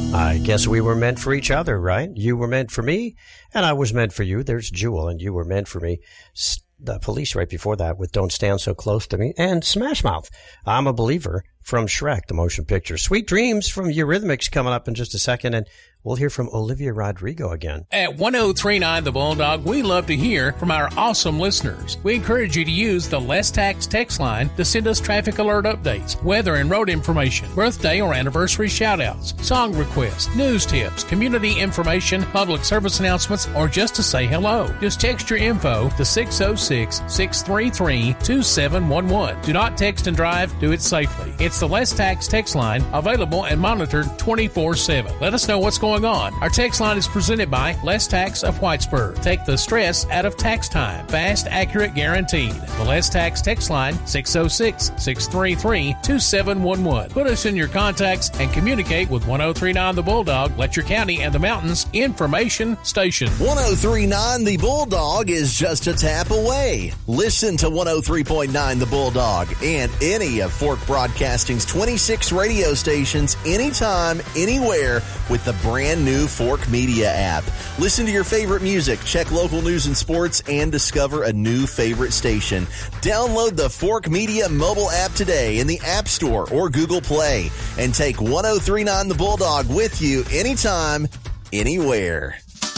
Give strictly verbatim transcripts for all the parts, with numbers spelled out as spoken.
I guess we were meant for each other, right? You were meant for me, and I was meant for you. There's Jewel, and you were meant for me. The Police right before that with Don't Stand So Close to Me, and Smash Mouth, I'm a Believer from Shrek, the motion picture. Sweet Dreams from Eurythmics coming up in just a second, and we'll hear from Olivia Rodrigo again. At one oh three point nine The Bulldog, we love to hear from our awesome listeners. We encourage you to use the Less Tax text line to send us traffic alert updates, weather and road information, birthday or anniversary shout-outs, song requests, news tips, community information, public service announcements, or just to say hello. Just text your info to six oh six, six three three, two seven one one. Do not text and drive. Do it safely. It's the Less Tax text line, available and monitored twenty-four seven. Let us know what's going on. Our text line is presented by Less Tax of Whitesburg. Take the stress out of tax time. Fast, accurate, guaranteed. The Less Tax text line, six oh six, six three three, two seven one one. Put us in your contacts and communicate with one oh three point nine The Bulldog, Letcher County and the Mountains Information Station. one oh three point nine The Bulldog is just a tap away. Listen to one oh three point nine The Bulldog and any of Fork Broadcasting's twenty-six radio stations anytime, anywhere with the brand new Fork Media app. Listen to your favorite music, check local news and sports, and discover a new favorite station. Download the Fork Media mobile app today in the App Store or Google Play and take one oh three point nine The Bulldog with you anytime, anywhere.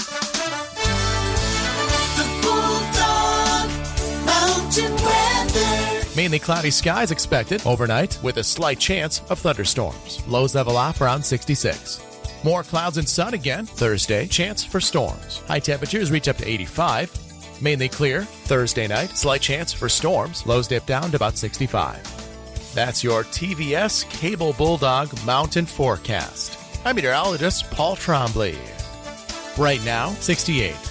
The Bulldog Mountain Weather. Mainly cloudy skies expected overnight with a slight chance of thunderstorms. Lows level off around sixty-six. More clouds and sun again Thursday. Chance for storms. High temperatures reach up to eighty-five. Mainly clear Thursday night. Slight chance for storms. Lows dip down to about sixty-five. That's your T V S Cable Bulldog Mountain Forecast. I'm meteorologist Paul Trombley. Right now, sixty-eight.